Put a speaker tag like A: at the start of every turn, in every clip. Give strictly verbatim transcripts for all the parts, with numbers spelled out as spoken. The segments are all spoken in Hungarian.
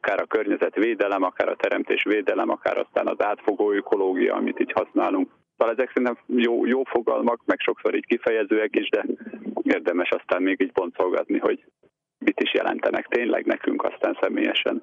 A: akár a környezetvédelem, akár a teremtésvédelem, akár aztán az átfogó ökológia, amit így használunk. Szóval ezek szerintem jó, jó fogalmak, meg sokszor így kifejezőek is, de érdemes aztán még így boncolgatni, hogy mit is jelentenek tényleg nekünk aztán személyesen.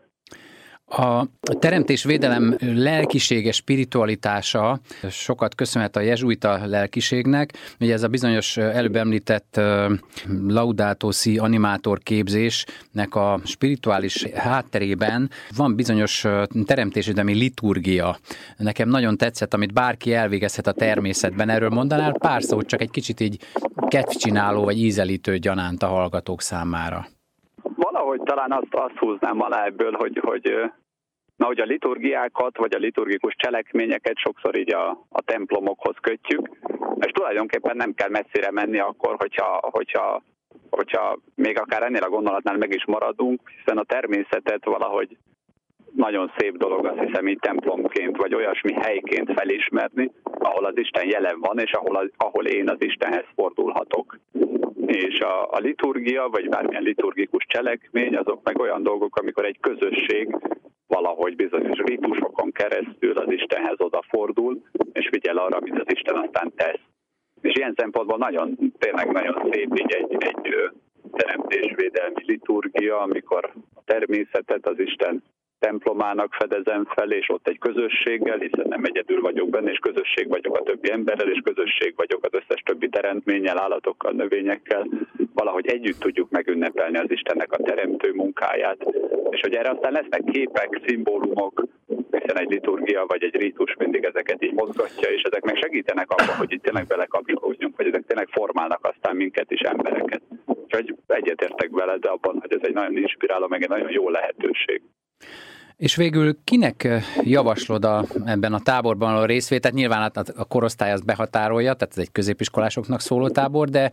B: A teremtésvédelem lelkisége, spiritualitása sokat köszönhet a jezsuita lelkiségnek. Ugye ez a bizonyos előbb említett Laudato Si animátor képzésnek a spirituális hátterében van bizonyos teremtésvédelmi liturgia. Nekem nagyon tetszett, amit bárki elvégezhet a természetben. Erről mondanál pár szót, csak egy kicsit így kedvcsináló vagy ízelítő gyanánt a hallgatók számára.
A: Valahogy talán azt, azt húznám alá ebből, hogy, hogy, na, hogy a liturgiákat, vagy a liturgikus cselekményeket sokszor így a, a templomokhoz kötjük, és tulajdonképpen nem kell messzire menni akkor, hogyha, hogyha, hogyha még akár ennél a gondolatnál meg is maradunk, hiszen a természetet valahogy nagyon szép dolog, azt hiszem, így templomként, vagy olyasmi helyként felismerni, ahol az Isten jelen van, és ahol, az, ahol én az Istenhez fordulhatok. És a, a liturgia, vagy bármilyen liturgikus cselekmény, azok meg olyan dolgok, amikor egy közösség valahogy bizonyos ritusokon keresztül az Istenhez odafordul, és figyel arra, amit az Isten aztán tesz. És ilyen szempontból nagyon, tényleg nagyon szép így egy, egy teremtésvédelmi liturgia, amikor a természetet az Isten templomának fedezem fel, és ott egy közösséggel, hiszen nem egyedül vagyok benne, és közösség vagyok a többi emberrel, és közösség vagyok az összes többi teremtménnyel, állatokkal, növényekkel, valahogy együtt tudjuk megünnepelni az Istennek a teremtő munkáját. És hogy erre aztán lesznek képek, szimbólumok, hiszen egy liturgia vagy egy rítus mindig ezeket így mozgatja, és ezek meg segítenek abban, hogy itt tényleg belekapcsolódjunk, hogy ezek tényleg formálnak aztán minket is, embereket. Úgyhogy egyetértek veled abban, hogy ez egy nagyon inspiráló, meg egy nagyon jó lehetőség.
B: És végül kinek javaslod a, ebben a táborban a részvételt? Nyilván a korosztály azt behatárolja, tehát ez egy középiskolásoknak szóló tábor, de,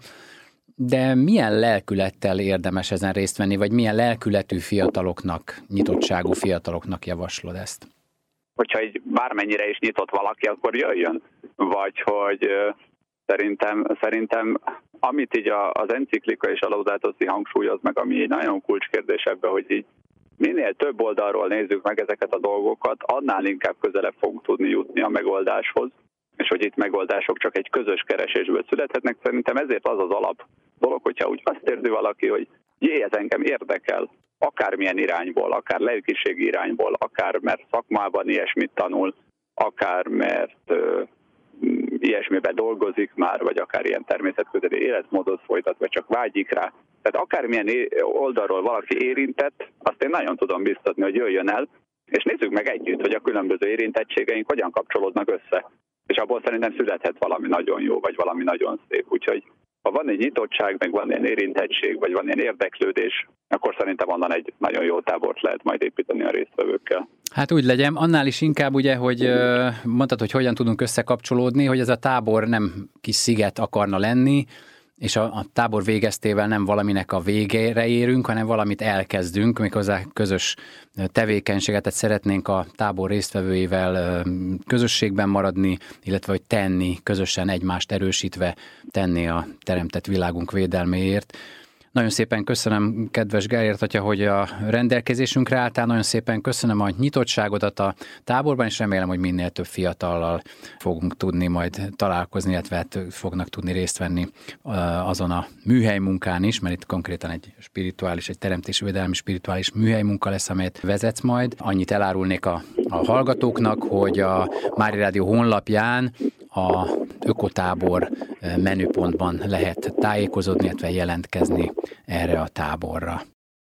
B: de milyen lelkülettel érdemes ezen részt venni, vagy milyen lelkületű fiataloknak, nyitottságú fiataloknak javaslod ezt?
A: Hogyha így bármennyire is nyitott valaki, akkor jöjjön. Vagy hogy szerintem, szerintem amit így az enciklika és a Laudato Si hangsúlyoz meg, ami egy nagyon kulcskérdés ebben, hogy így minél több oldalról nézzük meg ezeket a dolgokat, annál inkább közelebb fogunk tudni jutni a megoldáshoz, és hogy itt megoldások csak egy közös keresésből születhetnek. Szerintem ezért az az alap dolog, hogyha úgy azt érzi valaki, hogy jé, ez engem érdekel, akármilyen irányból, akár lelkiségi irányból, akár mert szakmában ilyesmit tanul, akár mert ö, ilyesmiben dolgozik már, vagy akár ilyen természetközeli életmódot folytat, vagy csak vágyik rá. Tehát akármilyen oldalról valaki érintett, azt én nagyon tudom biztatni, hogy jöjjön el, és nézzük meg együtt, hogy a különböző érintettségeink hogyan kapcsolódnak össze. És abból szerintem születhet valami nagyon jó, vagy valami nagyon szép. Úgyhogy ha van egy nyitottság, meg van ilyen érintettség, vagy van ilyen érdeklődés, akkor szerintem onnan egy nagyon jó tábort lehet majd építeni a résztvevőkkel.
B: Hát úgy legyen, annál is inkább ugye, hogy mondtad, hogy hogyan tudunk összekapcsolódni, hogy ez a tábor nem kis sziget akarna lenni, és a, a tábor végeztével nem valaminek a végére érünk, hanem valamit elkezdünk, méghozzá közös tevékenységet, tehát szeretnénk a tábor résztvevőivel közösségben maradni, illetve hogy tenni, közösen egymást erősítve tenni a teremtett világunk védelméért. Nagyon szépen köszönöm, kedves Gellért atya, hogy a rendelkezésünkre álltál, nagyon szépen köszönöm a nyitottságodat a táborban, és remélem, hogy minél több fiatallal fogunk tudni majd találkozni, illetve hát fognak tudni részt venni azon a műhely munkán is, mert itt konkrétan egy spirituális, egy teremtésvédelmi spirituális műhely munka lesz, amelyet vezetsz majd. Annyit elárulnék a, a hallgatóknak, hogy a Mária Rádió honlapján a ökotábor menüpontban lehet tájékozódni, illetve jelentkezni erre a táborra.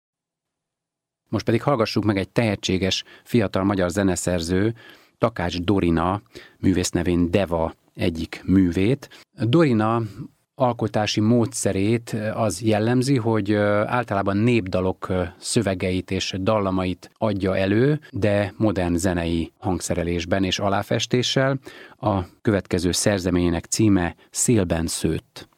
B: Most pedig hallgassuk meg egy tehetséges fiatal magyar zeneszerző, Takács Dorina, művész nevén Deva egyik művét. Dorina alkotási módszerét az jellemzi, hogy általában népdalok szövegeit és dallamait adja elő, de modern zenei hangszerelésben és aláfestéssel. A következő szerzeményének címe Szélben szőtt.